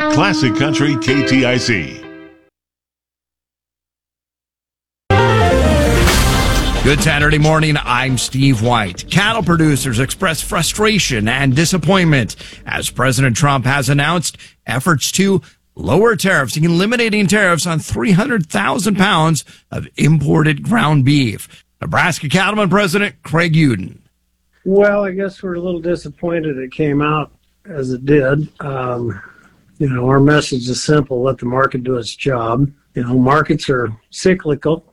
Classic Country KTIC. Good Saturday morning. I'm Steve White. Cattle producers express frustration and disappointment as President Trump has announced efforts to lower tariffs, eliminating tariffs on 300,000 pounds of imported ground beef. Nebraska Cattleman President Craig Uden. Well, I guess we're a little disappointed it came out as it did. Our message is simple: let the market do its job. Markets are cyclical.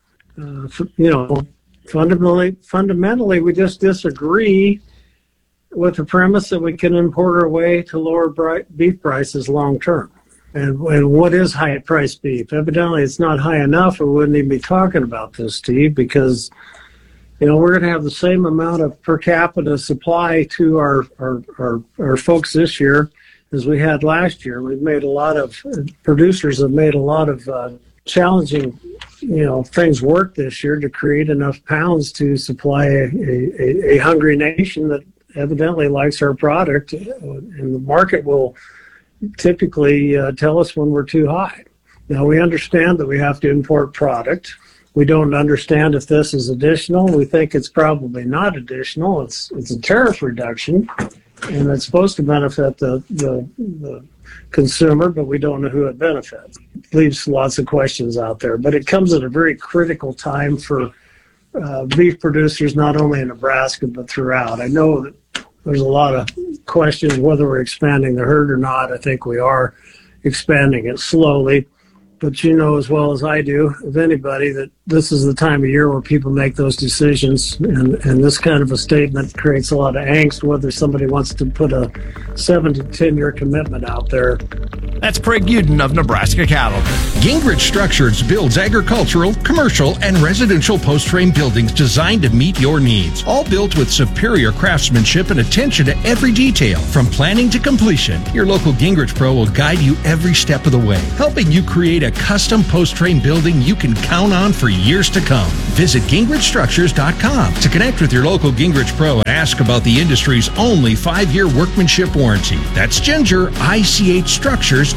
Fundamentally, we just disagree with the premise that we can import our way to lower beef prices long term. And what is high-priced beef? Evidently, it's not high enough. We wouldn't even be talking about this, Steve, because we're going to have the same amount of per capita supply to our folks this year as we had last year. Producers have made a lot of challenging, things work this year to create enough pounds to supply a hungry nation that evidently likes our product, and the market will typically tell us when we're too high. Now, we understand that we have to import product. We don't understand if this is additional. We think it's probably not additional. It's a tariff reduction, and it's supposed to benefit the consumer, but we don't know who it benefits. It leaves lots of questions out there, but it comes at a very critical time for beef producers, not only in Nebraska, but throughout. I know that there's a lot of questions whether we're expanding the herd or not. I think we are expanding it slowly. But you know as well as I do, of anybody, that this is the time of year where people make those decisions. And this kind of a statement creates a lot of angst, whether somebody wants to put a 7 to 10 year commitment out there. That's Craig Uden of Nebraska Cattle. Gingrich Structures builds agricultural, commercial, and residential post-frame buildings designed to meet your needs. All built with superior craftsmanship and attention to every detail. From planning to completion, your local Gingrich Pro will guide you every step of the way, helping you create a custom post-frame building you can count on for years to come. Visit GingrichStructures.com to connect with your local Gingrich Pro and ask about the industry's only 5-year workmanship warranty. That's GingerICHStructures.com.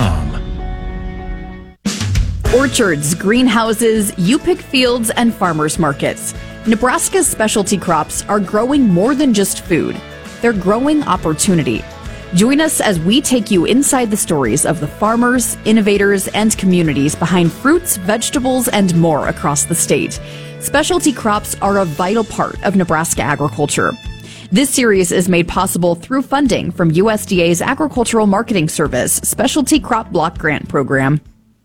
Orchards, greenhouses, you-pick fields, and farmers markets. Nebraska's specialty crops are growing more than just food. They're growing opportunity. Join us as we take you inside the stories of the farmers, innovators, and communities behind fruits, vegetables, and more across the state. Specialty crops are a vital part of Nebraska agriculture. This series is made possible through funding from USDA's Agricultural Marketing Service Specialty Crop Block Grant Program.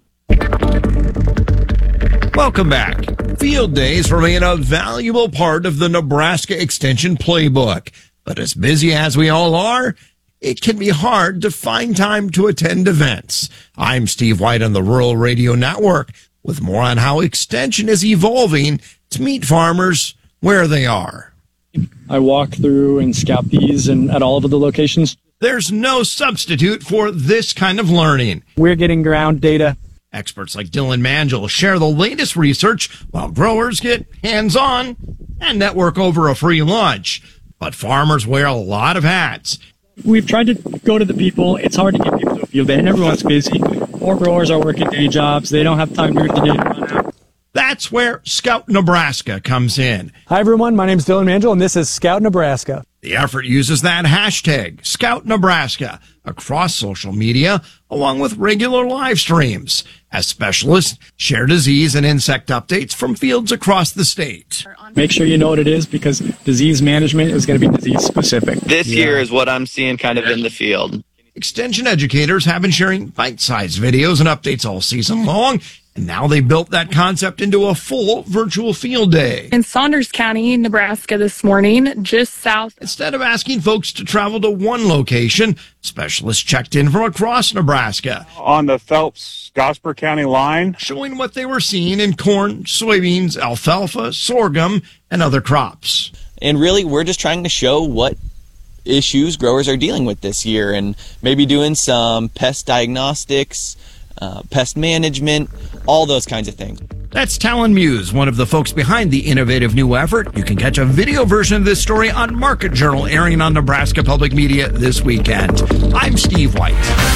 Welcome back. Field days remain a valuable part of the Nebraska Extension playbook. But as busy as we all are, it can be hard to find time to attend events. I'm Steve White on the Rural Radio Network with more on how Extension is evolving to meet farmers where they are. I walk through and scout these and at all of the locations. There's no substitute for this kind of learning. We're getting ground data. Experts like Dylan Mangel share the latest research while growers get hands-on and network over a free lunch. But farmers wear a lot of hats. We've tried to go to the people. It's hard to get people to a field day, and everyone's busy. More growers are working day jobs. They don't have time during the day to run out. That's where Scout Nebraska comes in. Hi, everyone. My name is Dylan Mangel, and this is Scout Nebraska. The effort uses that hashtag, Scout Nebraska, across social media, along with regular live streams, as specialists share disease and insect updates from fields across the state. Make sure you know what it is, because disease management is going to be disease specific. This year is what I'm seeing kind of in the field. Extension educators have been sharing bite-sized videos and updates all season long, and now they built that concept into a full virtual field day. In Saunders County, Nebraska this morning, just south. Instead of asking folks to travel to one location, specialists checked in from across Nebraska. On the Phelps-Gosper County line. Showing what they were seeing in corn, soybeans, alfalfa, sorghum, and other crops. And really, we're just trying to show what issues growers are dealing with this year and maybe doing some pest diagnostics, pest management, all those kinds of things. That's Talon Muse, one of the folks behind the innovative new effort. You can catch a video version of this story on Market Journal, airing on Nebraska Public Media this weekend. I'm Steve White.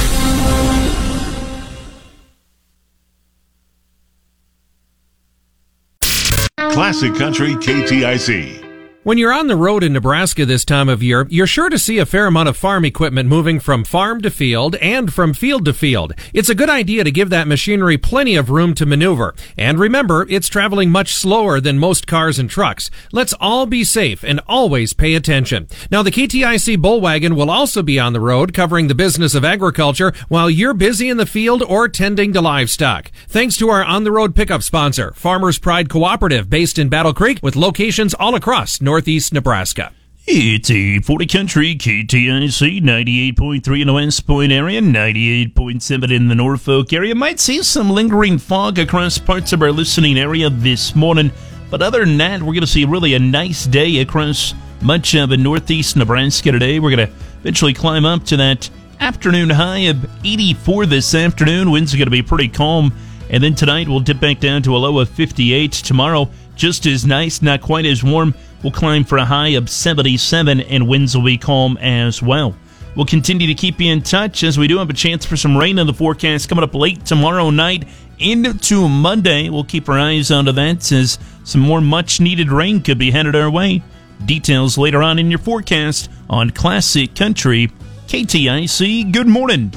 Classic Country KTIC. When you're on the road in Nebraska this time of year, you're sure to see a fair amount of farm equipment moving from farm to field and from field to field. It's a good idea to give that machinery plenty of room to maneuver. And remember, it's traveling much slower than most cars and trucks. Let's all be safe and always pay attention. Now, the KTIC Bullwagon will also be on the road covering the business of agriculture while you're busy in the field or tending to livestock. Thanks to our on-the-road pickup sponsor, Farmers Pride Cooperative, based in Battle Creek with locations all across Northeast Nebraska. It's 840 Country, KTIC, 98.3 in the West Point area, 98.7 in the Norfolk area. Might see some lingering fog across parts of our listening area this morning, but other than that, we're going to see really a nice day across much of Northeast Nebraska today. We're going to eventually climb up to that afternoon high of 84 this afternoon. Winds are going to be pretty calm, and then tonight we'll dip back down to a low of 58. Tomorrow, just as nice, not quite as warm. We'll climb for a high of 77, and winds will be calm as well. We'll continue to keep you in touch as we do have a chance for some rain in the forecast coming up late tomorrow night into Monday. We'll keep our eyes onto that as some more much-needed rain could be headed our way. Details later on in your forecast on Classic Country KTIC. Good morning.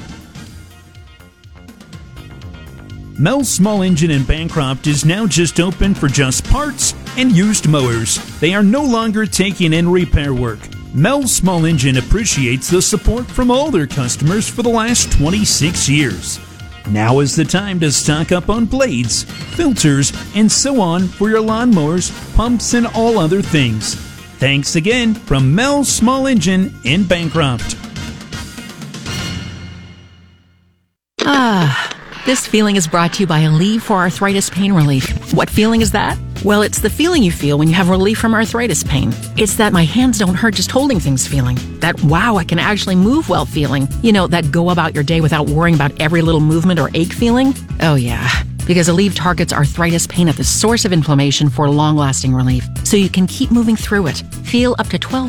Mel's Small Engine in Bancroft is now just open for just parts and used mowers. They are no longer taking in repair work. Mel's Small Engine appreciates the support from all their customers for the last 26 years. Now is the time to stock up on blades, filters, and so on for your lawnmowers, pumps, and all other things. Thanks again from Mel's Small Engine in Bancroft. This feeling is brought to you by Aleve for Arthritis Pain Relief. What feeling is that? Well, it's the feeling you feel when you have relief from arthritis pain. It's that my hands don't hurt just holding things feeling. That wow, I can actually move well feeling. You know, that go about your day without worrying about every little movement or ache feeling. Oh yeah, because Aleve targets arthritis pain at the source of inflammation for long-lasting relief, so you can keep moving through it. Feel up to 12